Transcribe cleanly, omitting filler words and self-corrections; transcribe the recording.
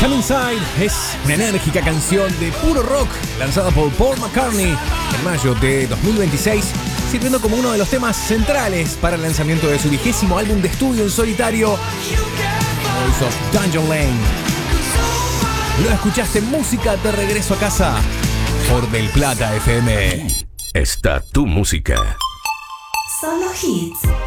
Come Inside es una enérgica canción de puro rock lanzada por Paul McCartney en mayo de 2026, sirviendo como uno de los temas centrales para el lanzamiento de su 20º álbum de estudio en solitario, Voice of Dungeon Lane. Lo escuchaste en Música de Regreso a Casa por Del Plata FM. Está tu música. Solo hits.